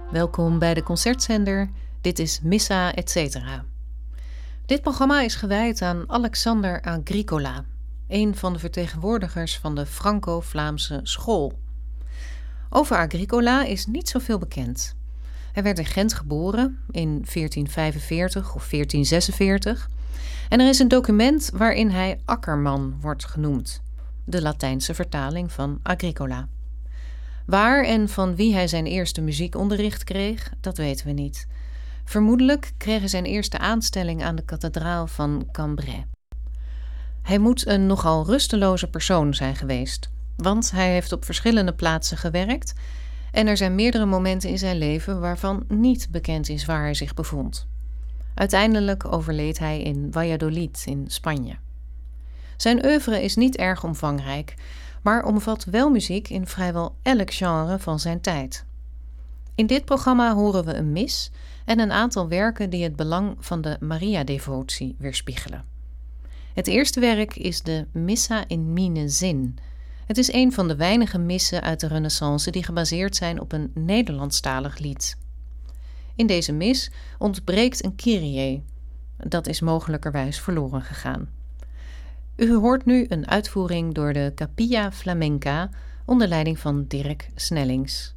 Welkom bij de Concertzender. Dit is Missa etc. Dit programma is gewijd aan Alexander Agricola, een van de vertegenwoordigers van de Franco-Vlaamse school. Over Agricola is niet zoveel bekend. Hij werd in Gent geboren in 1445 of 1446 en er is een document waarin hij akkerman wordt genoemd, de Latijnse vertaling van Agricola. Waar en van wie hij zijn eerste muziekonderricht kreeg, dat weten we niet. Vermoedelijk kreeg hij zijn eerste aanstelling aan de kathedraal van Cambrai. Hij moet een nogal rusteloze persoon zijn geweest, want hij heeft op verschillende plaatsen gewerkt en er zijn meerdere momenten in zijn leven waarvan niet bekend is waar hij zich bevond. Uiteindelijk overleed hij in Valladolid in Spanje. Zijn oeuvre is niet erg omvangrijk, maar omvat wel muziek in vrijwel elk genre van zijn tijd. In dit programma horen we een mis en een aantal werken die het belang van de Maria-devotie weerspiegelen. Het eerste werk is de Missa in mine zin. Het is een van de weinige missen uit de Renaissance die gebaseerd zijn op een Nederlandstalig lied. In deze mis ontbreekt een Kyrie. Dat is mogelijkerwijs verloren gegaan. U hoort nu een uitvoering door de Capilla Flamenca onder leiding van Dirk Snellings.